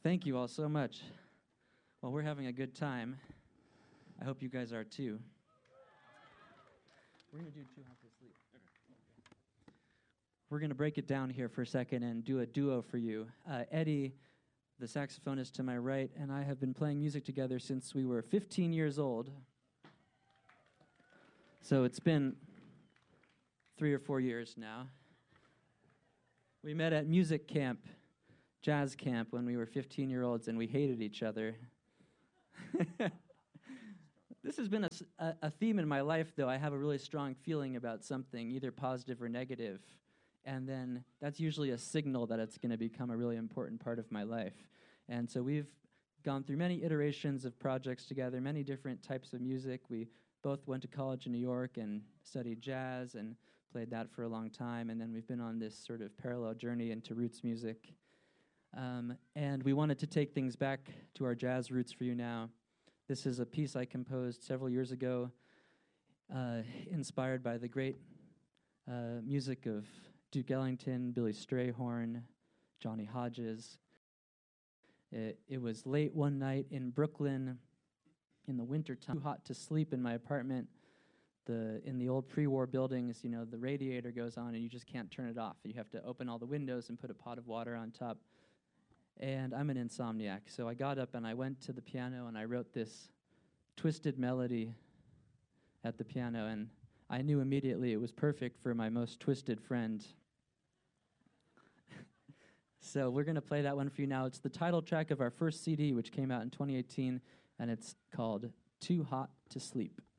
Thank you all so much. Well, we're having a good time. I hope you guys are too. We're going to do Too Hot to Sleep. We're going to break it down here for a second and do a duo for you. Eddie, the saxophonist to my right, and I have been playing music together since we were 15 years old. So it's been 3 or 4 years now. We met at music camp, jazz camp, when we were 15-year-olds, and we hated each other. This has been a theme in my life, though. I have a really strong feeling about something, either positive or negative, and then that's usually a signal that it's going to become a really important part of my life. And so we've gone through many iterations of projects together, many different types of music. We both went to college in New York and studied jazz and played that for a long time, and then we've been on this sort of parallel journey into roots music. And we wanted to take things back to our jazz roots for you now. This is a piece I composed several years ago, inspired by the great music of Duke Ellington, Billy Strayhorn, Johnny Hodges. It was late one night in Brooklyn in the wintertime, too hot to sleep in my apartment. In the old pre-war buildings, you know, the radiator goes on and you just can't turn it off. You have to open all the windows and put a pot of water on top. And I'm an insomniac, so I got up and I went to the piano and I wrote this twisted melody at the piano, and I knew immediately it was perfect for my most twisted friend. So we're going to play that one for you now. It's the title track of our first CD, which came out in 2018, and it's called Too Hot to Sleep.